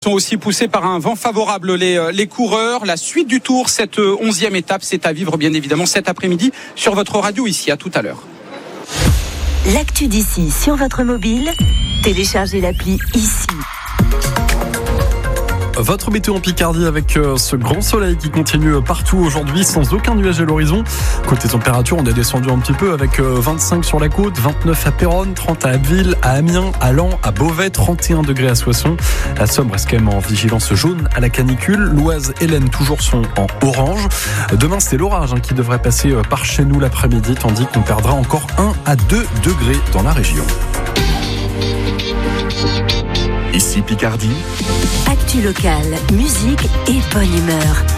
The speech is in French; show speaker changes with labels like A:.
A: sont aussi poussés par un vent favorable. Les coureurs, la suite du Tour, cette 11e étape, c'est à vivre bien évidemment cet après-midi sur votre radio ici. À tout à l'heure.
B: L'actu d'ici sur votre mobile, téléchargez l'appli ici.
C: Votre météo en Picardie avec ce grand soleil qui continue partout aujourd'hui sans aucun nuage à l'horizon. Côté température, on est descendu un petit peu avec 25 sur la côte, 29 à Péronne, 30 à Abbeville, à Amiens, à Laon, à Beauvais, 31 degrés à Soissons. La Somme reste quand même en vigilance jaune à la canicule. L'Oise et l'Aisne toujours sont en orange. Demain, c'est l'orage qui devrait passer par chez nous l'après-midi, tandis qu'on perdra encore 1 à 2 degrés dans la région.
D: Ici Picardie.
B: Actu locale, musique et bonne humeur.